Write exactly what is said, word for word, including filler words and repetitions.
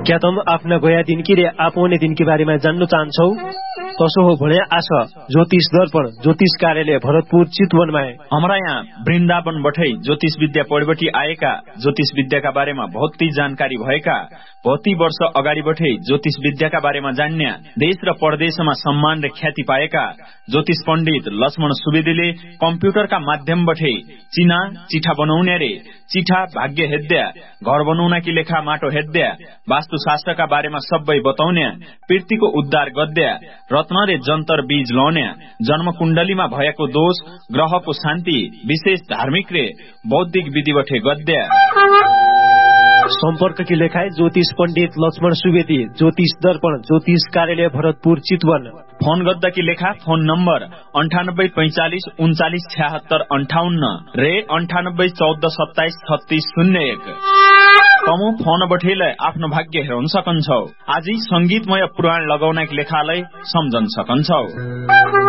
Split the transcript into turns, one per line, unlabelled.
क्या तुम आफ्ना गया दिन कि रे आउने दिन के बारेमा जान्न चाहन्छौ? तसो हो भने आस ज्योतिष दर्पण ज्योतिष कार्यालय भरतपुर चितवनमा
हमारा यहाँ वृन्दावन बठै ज्योतिष विद्या पढबटी आएका ज्योतिष विद्याका बारेमा बहुत जानकारी भएका बहुती वर्ष अगाडि बठै ज्योतिष विद्याका बारेमा जान्ने देश र परदेशमा सम्मान र ख्याति पाएका ज्योतिष पण्डित लक्ष्मण सुवेदीले कम्प्युटरका माध्यमबाटै चिना चिठा बनाउने रे चिठा भाग्य हेद्या घर बनाउनकी लेखा माटो हेद्या वास्तुशास्त्रका बारेमा सबै बताउने पृथ्वीको उद्धार गद्या रत्न रे जन्तर बीज लाउने जन्म कुण्डलीमा भएको दोष ग्रहको शान्ति विशेष धार्मिक रे बौद्धिक विधिवठे गद्या
संपर्क की लेखाए ज्योतिष पंडित लक्ष्मण सुवेदी ज्योतिष दर्पण ज्योतिष कार्यालय भरतपुर चितवन
फोन गद्दा की लेखा फोन नंबर अंठानब्बे पैंचालीस उन्चालीस छिहत्तर अंठाउन्न रे अंठानब्बे चौध सत्ताइस छत्तीस शून्य एक तमु फोन बठेलाई आफ्नो भाग्य हेर्न सकन्छौ। आजै संगीतमय पुराण लगाउनका लेखालाई सम्झन सकन्छौ।